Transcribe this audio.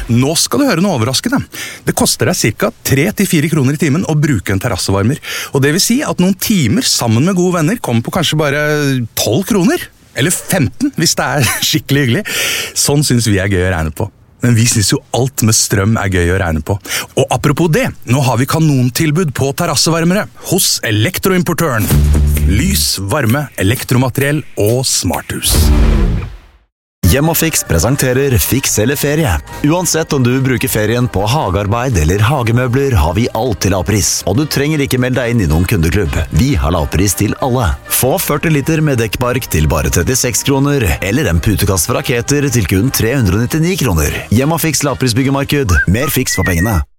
Nå skal du høre noe overraskende. Det koster deg ca. 3-4 kroner i timen å bruke en terrassevarmer. Og det vil si at noen timer sammen med gode venner kommer på kanskje bare 12 kroner. Eller 15 hvis det er skikkelig hyggelig. Sånn synes vi er gøy å regne på. Men vi synes jo alt med strøm er gøy å regne på. Og apropos det, nå har vi kanontilbud på terrassevarmere hos Elektroimportøren. Lys, varme, elektromateriell og smarthus. Hjem og Fiks presenterer Fiks eller ferie. Uansett om du bruker ferien på hagearbeid eller hagemøbler, har vi alt til lavpris. Og du trenger ikke melde deg inn i noen kundeklubb. Vi har lavpris til alle. Få 40 liter med dekkbark til bare 36 kroner, eller en putekast fra Raketer til kun 399 kroner. Hjem og Fiks lavprisbyggemarked. Mer Fiks for pengene.